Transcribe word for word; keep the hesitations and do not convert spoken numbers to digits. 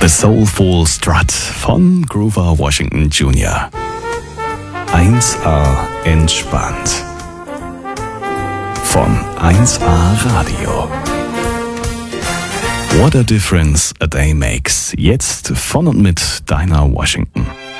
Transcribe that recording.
The Soulful Strut von Grover Washington Junior eins A entspannt. Von eins A Radio. What a difference a day makes. Jetzt von und mit Dinah Washington.